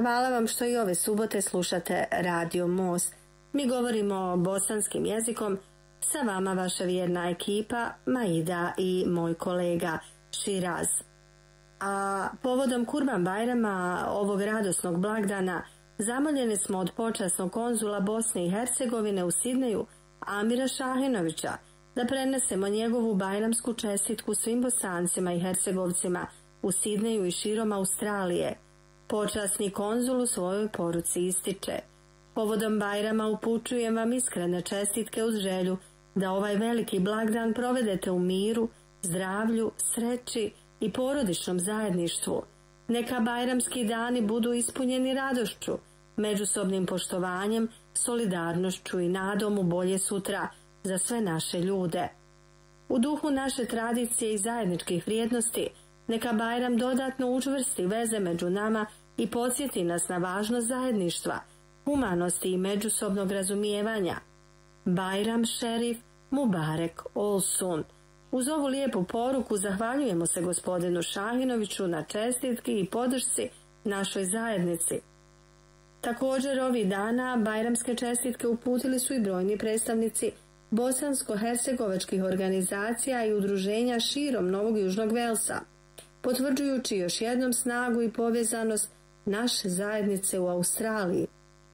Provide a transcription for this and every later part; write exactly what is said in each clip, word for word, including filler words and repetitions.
hvala vam što i ove subote slušate Radio Most. Mi govorimo bosanskim jezikom, sa vama vaša vjerna ekipa Maida i moj kolega Širaz. A povodom Kurban Bajrama, ovog radosnog blagdana, zamoljeni smo od počasnog konzula Bosne i Hercegovine u Sidneju, Amira Šahinovića, da prenesemo njegovu bajramsku čestitku svim Bosancima i Hercegovcima u Sidneju i širom Australije. Počasni konzul u svojoj poruci ističe: povodom Bajrama upućujem vam iskrene čestitke uz želju da ovaj veliki blagdan provedete u miru, zdravlju, sreći i porodičnom zajedništvu. Neka bajramski dani budu ispunjeni radošću, međusobnim poštovanjem, solidarnošću i nadom u bolje sutra za sve naše ljude. U duhu naše tradicije i zajedničkih vrijednosti, neka Bajram dodatno učvrsti veze među nama i podsjeti nas na važnost zajedništva, humanosti i međusobnog razumijevanja. Bajram Šerif Mubarek Olsun. Uz ovu lijepu poruku zahvaljujemo se gospodinu Šahinoviću na čestitki i podršci našoj zajednici. Također ovih dana bajramske čestitke uputili su i brojni predstavnici bosansko-hercegovačkih organizacija i udruženja širom Novog Južnog Velsa, potvrđujući još jednom snagu i povezanost naše zajednice u Australiji.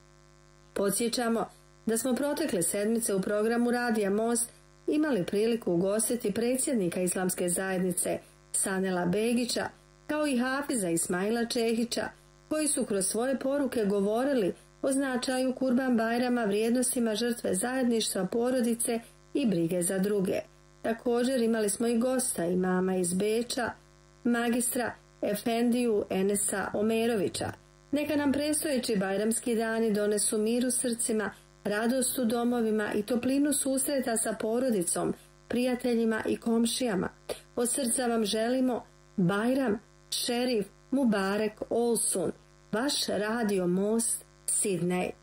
Podsjećamo da smo protekle sedmice u programu Radija Most imali priliku ugostiti predsjednika Islamske zajednice Sanela Begića, kao i Hafiza Ismaila Čehića, koji su kroz svoje poruke govorili o značaju Kurban Bajrama, vrijednostima žrtve zajedništva, porodice i brige za druge. Također imali smo i gosta imama iz Beča, magistra Efendiju Enesa Omerovića. Neka nam predstojeći bajramski dani donesu mir u srcima, radost u domovima i toplinu susreta sa porodicom, prijateljima i komšijama. Od srca vam želimo Bajram Šerif Mubarek Olsun. Vaš Radio Most, Sidney.